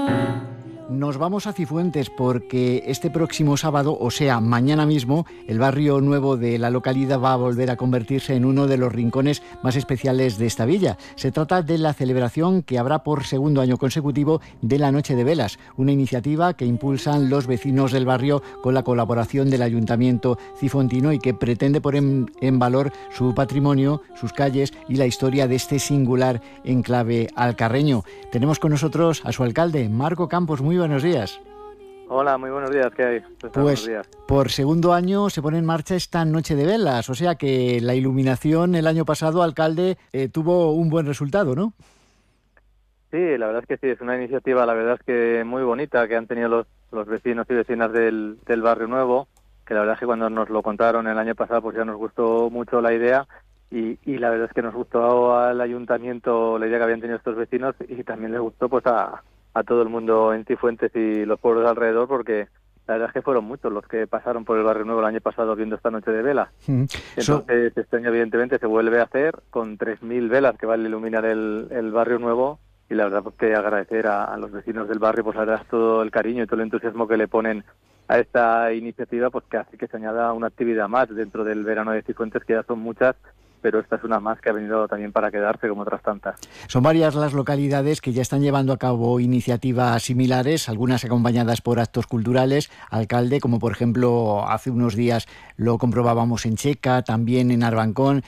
Nos vamos a Cifuentes porque este próximo sábado, o sea, mañana mismo, el barrio nuevo de la localidad va a volver a convertirse en uno de los rincones más especiales de esta villa. Se trata de la celebración que habrá por segundo año consecutivo de la Noche de Velas, una iniciativa que impulsan los vecinos del barrio con la colaboración del Ayuntamiento cifontino y que pretende poner en valor su patrimonio, sus calles y la historia de este singular enclave alcarreño. Tenemos con nosotros a su alcalde, Marco Campos. Muy buenos días. Hola, muy buenos días, ¿qué hay? Pues días. Por segundo año se pone en marcha esta Noche de Velas, o sea que la iluminación el año pasado, alcalde, tuvo un buen resultado, ¿no? Sí, la verdad es que sí, es una iniciativa, la verdad es que muy bonita que han tenido los vecinos y vecinas del barrio nuevo, que la verdad es que cuando nos lo contaron el año pasado pues ya nos gustó mucho la idea y la verdad es que nos gustó al ayuntamiento la idea que habían tenido estos vecinos y también les gustó pues a todo el mundo en Cifuentes y los pueblos de alrededor, porque la verdad es que fueron muchos los que pasaron por el barrio nuevo el año pasado viendo esta Noche de Velas. Entonces este año evidentemente se vuelve a hacer con 3.000 velas que van a iluminar el barrio nuevo y la verdad pues que agradecer a los vecinos del barrio pues la verdad todo el cariño y todo el entusiasmo que le ponen a esta iniciativa, pues que hace que se añada una actividad más dentro del verano de Cifuentes, que ya son muchas, pero esta es una más que ha venido también para quedarse como otras tantas. Son varias las localidades que ya están llevando a cabo iniciativas similares, algunas acompañadas por actos culturales, alcalde, como por ejemplo hace unos días lo comprobábamos en Checa, también en Arbancón,